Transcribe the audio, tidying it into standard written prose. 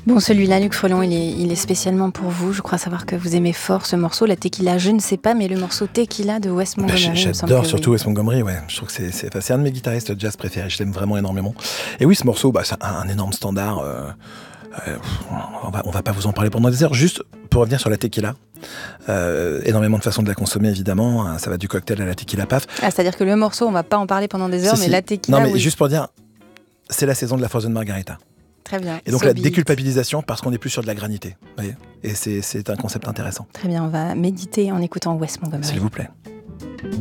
Bon, celui-là, Luc Frelon, il est spécialement pour vous. Je crois savoir que vous aimez fort ce morceau. La Tequila, je ne sais pas, mais le morceau Tequila de Wes Montgomery, j'adore surtout Wes Montgomery, ouais. Je trouve que c'est un de mes guitaristes jazz préférés. Je l'aime vraiment énormément. Et oui, ce morceau, c'est un énorme standard. On va pas vous en parler pendant des heures. Juste pour revenir sur la tequila, énormément de façons de la consommer évidemment, hein, ça va du cocktail à la tequila paf. C'est-à-dire que le morceau, on va pas en parler pendant des heures, mais la tequila, non mais oui. juste pour dire, c'est la saison de la Frozen Margarita. Très bien. Et donc la déculpabilisation parce qu'on n'est plus sur de la granité, vous voyez. Et c'est un concept intéressant. Très bien, on va méditer en écoutant Wes Montgomery. S'il vous plaît.